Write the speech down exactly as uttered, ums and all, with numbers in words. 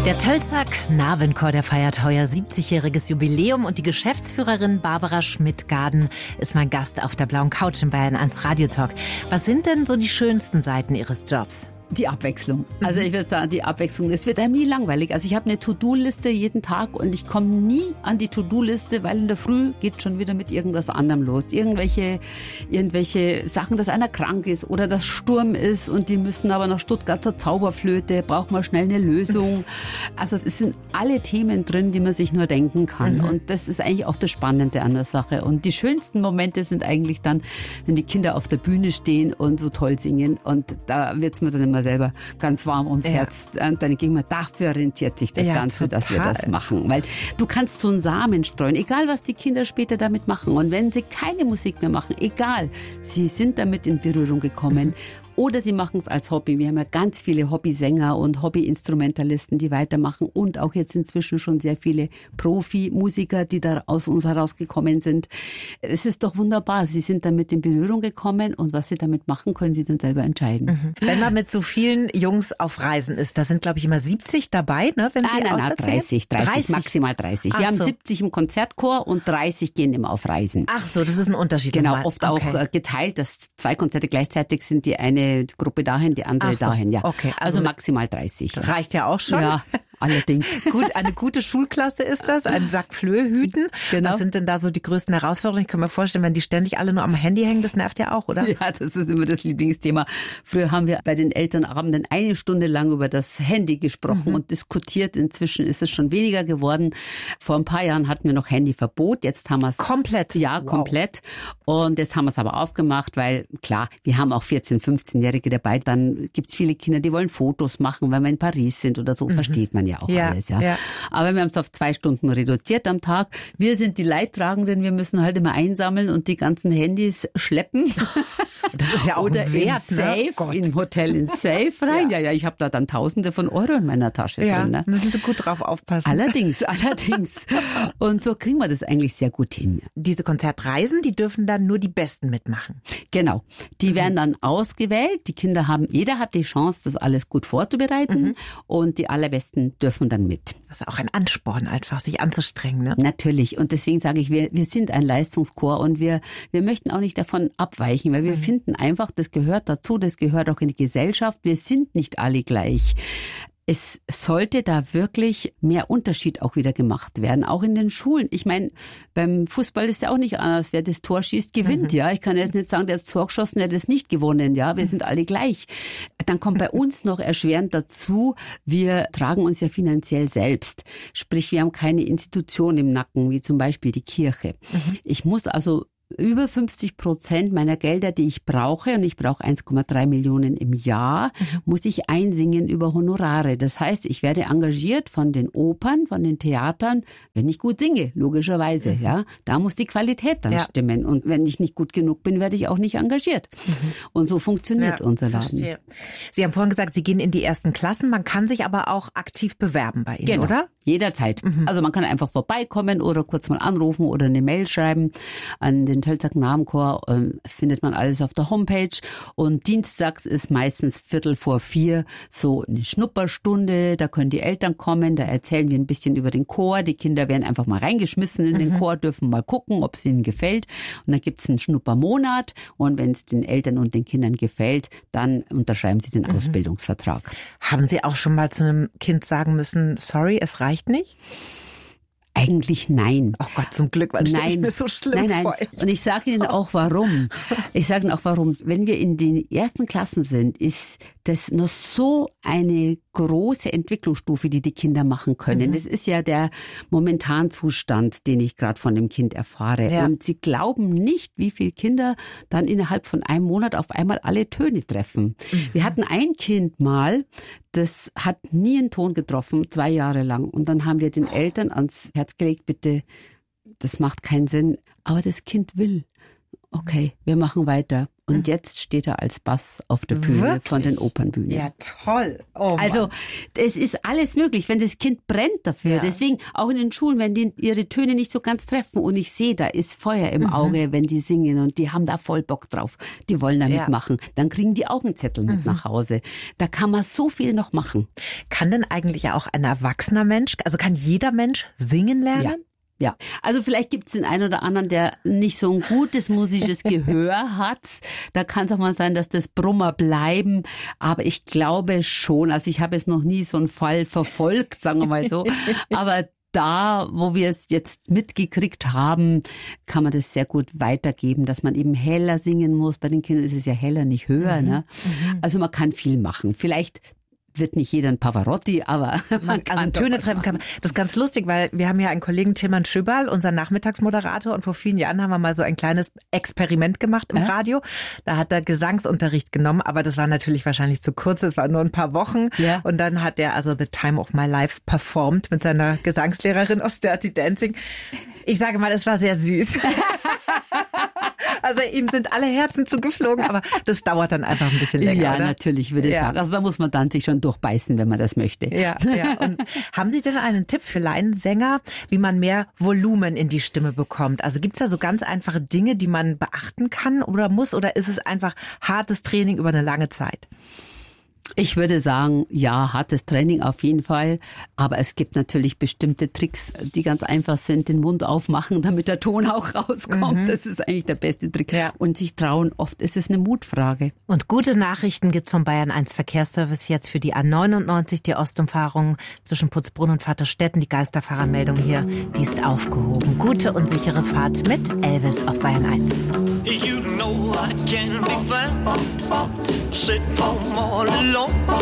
Der Tölzer Knabenchor, der feiert heuer siebzigjähriges Jubiläum und die Geschäftsführerin Barbara Schmidt-Gaden ist mein Gast auf der blauen Couch in Bayern eins Radiotalk. Was sind denn so die schönsten Seiten Ihres Jobs? Die Abwechslung. Also ich würde sagen, die Abwechslung. Es wird einem nie langweilig. Also ich habe eine To-Do-Liste jeden Tag und ich komme nie an die To-Do-Liste, weil in der Früh geht schon wieder mit irgendwas anderem los. Irgendwelche, irgendwelche Sachen, dass einer krank ist oder dass Sturm ist und die müssen aber nach Stuttgart zur Zauberflöte, braucht man schnell eine Lösung. Also es sind alle Themen drin, die man sich nur denken kann. Mhm. Und das ist eigentlich auch das Spannende an der Sache. Und die schönsten Momente sind eigentlich dann, wenn die Kinder auf der Bühne stehen und so toll singen. Und da wird's mir dann immer selber ganz warm ums ja. Herz. Und dann ging mir, dafür rentiert sich das ja, Ganze, total. Dass wir das machen. Weil du kannst so einen Samen streuen, egal was die Kinder später damit machen. Und wenn sie keine Musik mehr machen, egal, sie sind damit in Berührung gekommen. Mhm. Oder sie machen es als Hobby. Wir haben ja ganz viele Hobbysänger und Hobbyinstrumentalisten, die weitermachen. Und auch jetzt inzwischen schon sehr viele Profimusiker, die da aus uns herausgekommen sind. Es ist doch wunderbar. Sie sind damit in Berührung gekommen und was sie damit machen, können sie dann selber entscheiden. Mhm. Wenn man mit so vielen Jungs auf Reisen ist, da sind glaube ich immer siebzig dabei, ne? Wenn nein, sie nein, nein, dreißig, dreißig, dreißig, maximal dreißig. Ach Wir haben so. siebzig im Konzertchor und dreißig gehen immer auf Reisen. Ach so, das ist ein Unterschied. Genau, oft okay. auch geteilt, dass zwei Konzerte gleichzeitig sind, die eine Gruppe dahin, die andere so, dahin, ja. Okay, also, also maximal dreißig. Reicht ja auch schon. Ja, allerdings. Gut, eine gute Schulklasse ist das, ein Sack Flöhe hüten. Genau. Was sind denn da so die größten Herausforderungen? Ich kann mir vorstellen, wenn die ständig alle nur am Handy hängen, das nervt ja auch, oder? Ja, das ist immer das Lieblingsthema. Früher haben wir bei den Elternabenden eine Stunde lang über das Handy gesprochen mhm. und diskutiert. Inzwischen ist es schon weniger geworden. Vor ein paar Jahren hatten wir noch Handyverbot. Jetzt haben wir es... Komplett? Ja, wow. komplett. Und jetzt haben wir es aber aufgemacht, weil klar, wir haben auch vierzehn-, fünfzehnjährige dabei. Dann gibt es viele Kinder, die wollen Fotos machen, weil wir in Paris sind oder so. Mhm. Versteht man ja auch ja, alles. Ja. ja. Aber wir haben es auf zwei Stunden reduziert am Tag. Wir sind die Leidtragenden. Wir müssen halt immer einsammeln und die ganzen Handys schleppen. Das ist ja auch oder ein Wert, in Safe, ne? im Hotel in Safe rein. ja, ja, ja ich habe da dann Tausende von Euro in meiner Tasche ja, drin. Ne? Müssen Sie gut drauf aufpassen. Allerdings, allerdings. Und so kriegen wir das eigentlich sehr gut hin. Diese Konzertreisen, die dürfen dann nur die Besten mitmachen. Genau. Die mhm. werden dann ausgewählt. Die Kinder haben, jeder hat die Chance, das alles gut vorzubereiten. Mhm. Und die allerbesten dürfen dann mit. Das ist auch ein Ansporn, einfach sich anzustrengen. Ne? Natürlich. Und deswegen sage ich, wir, wir sind ein Leistungschor und wir, wir möchten auch nicht davon abweichen, weil wir mhm. finden einfach, das gehört dazu, das gehört auch in die Gesellschaft. Wir sind nicht alle gleich. Es sollte da wirklich mehr Unterschied auch wieder gemacht werden, auch in den Schulen. Ich meine, beim Fußball ist ja auch nicht anders. Wer das Tor schießt, gewinnt, mhm. ja. Ich kann jetzt nicht sagen, der hat das Tor geschossen, der hat das nicht gewonnen, ja. Wir mhm. sind alle gleich. Dann kommt bei uns noch erschwerend dazu, wir tragen uns ja finanziell selbst. Sprich, wir haben keine Institution im Nacken, wie zum Beispiel die Kirche. Mhm. Ich muss also über fünfzig Prozent meiner Gelder, die ich brauche, und ich brauche eins Komma drei Millionen im Jahr, mhm. muss ich einsingen über Honorare. Das heißt, ich werde engagiert von den Opern, von den Theatern, wenn ich gut singe, logischerweise. Mhm. Ja, da muss die Qualität dann ja. stimmen. Und wenn ich nicht gut genug bin, werde ich auch nicht engagiert. Mhm. Und so funktioniert ja, unser Laden. Verstehe. Sie haben vorhin gesagt, Sie gehen in die ersten Klassen. Man kann sich aber auch aktiv bewerben bei Ihnen, genau. oder? Jederzeit. Mhm. Also man kann einfach vorbeikommen oder kurz mal anrufen oder eine Mail schreiben an den Tölzer Knabenchor. Ähm, findet man alles auf der Homepage. Und dienstags ist meistens Viertel vor vier so eine Schnupperstunde. Da können die Eltern kommen. Da erzählen wir ein bisschen über den Chor. Die Kinder werden einfach mal reingeschmissen in den mhm. Chor, dürfen mal gucken, ob es ihnen gefällt. Und dann gibt es einen Schnuppermonat. Und wenn es den Eltern und den Kindern gefällt, dann unterschreiben sie den mhm. Ausbildungsvertrag. Haben Sie auch schon mal zu einem Kind sagen müssen, sorry, es reicht nicht? Eigentlich nein. Oh Gott, zum Glück, weil das stelle ich mir so schlimm nein, nein. vor. Und ich sage Ihnen auch warum. Ich sage Ihnen auch warum. Wenn wir in den ersten Klassen sind, ist das noch so eine große Entwicklungsstufe, die die Kinder machen können. Mhm. Das ist ja der Momentanzustand, den ich gerade von dem Kind erfahre. Ja. Und Sie glauben nicht, wie viele Kinder dann innerhalb von einem Monat auf einmal alle Töne treffen. Mhm. Wir hatten ein Kind mal, das hat nie einen Ton getroffen, zwei Jahre lang. Und dann haben wir den Eltern ans Herz gelegt, bitte, das macht keinen Sinn. Aber das Kind will. Okay, wir machen weiter. Und jetzt steht er als Bass auf der Bühne Wirklich? von den Opernbühnen. Ja, toll. Oh, also es ist alles möglich, wenn das Kind brennt dafür. Ja. Deswegen auch in den Schulen, wenn die ihre Töne nicht so ganz treffen und ich sehe, da ist Feuer im mhm. Auge, wenn die singen und die haben da voll Bock drauf, die wollen da ja. mitmachen, dann kriegen die auch einen Zettel mit mhm. nach Hause. Da kann man so viel noch machen. Kann denn eigentlich auch ein erwachsener Mensch, also kann jeder Mensch singen lernen? Ja. Ja, also vielleicht gibt es den einen oder anderen, der nicht so ein gutes musisches Gehör hat. Da kann es auch mal sein, dass das Brummer bleiben. Aber ich glaube schon, also ich habe jetzt noch nie so einen Fall verfolgt, sagen wir mal so. Aber da, wo wir es jetzt mitgekriegt haben, kann man das sehr gut weitergeben, dass man eben heller singen muss. Bei den Kindern ist es ja heller, nicht höher. Mhm. Ne? Mhm. Also man kann viel machen. Vielleicht wird nicht jeder ein Pavarotti, aber man kann also Töne treffen kann man. Das ist ganz lustig, weil wir haben ja einen Kollegen, Tilman Schöberl, unseren Nachmittagsmoderator, und vor vielen Jahren haben wir mal so ein kleines Experiment gemacht im äh? Radio. Da hat er Gesangsunterricht genommen, aber das war natürlich wahrscheinlich zu kurz, es war nur ein paar Wochen. Ja. Und dann hat er also The Time of My Life performt mit seiner Gesangslehrerin aus Dirty Dancing. Ich sage mal, es war sehr süß. Also ihm sind alle Herzen zugeflogen, aber das dauert dann einfach ein bisschen länger, Ja, oder? natürlich, würde ich ja. sagen. Also da muss man dann sich schon durchbeißen, wenn man das möchte. Ja, ja. Und haben Sie denn einen Tipp für Laiensänger, wie man mehr Volumen in die Stimme bekommt? Also gibt's da so ganz einfache Dinge, die man beachten kann oder muss? Oder ist es einfach hartes Training über eine lange Zeit? Ich würde sagen, ja, hartes Training auf jeden Fall. Aber es gibt natürlich bestimmte Tricks, die ganz einfach sind. Den Mund aufmachen, damit der Ton auch rauskommt. Mhm. Das ist eigentlich der beste Trick. Ja. Und sich trauen, oft ist es eine Mutfrage. Und gute Nachrichten gibt's vom Bayern eins Verkehrsservice jetzt für die A neunundneunzig, die Ostumfahrung zwischen Putzbrunn und Vaterstetten. Die Geisterfahrermeldung hier, die ist aufgehoben. Gute und sichere Fahrt mit Elvis auf Bayern eins. You know I can be found sitting home all alone.